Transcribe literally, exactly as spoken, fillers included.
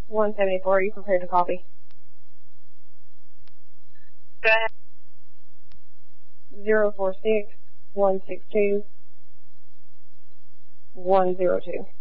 one seventy-four, are you prepared to copy? Go ahead. zero four six, one six two, one zero two.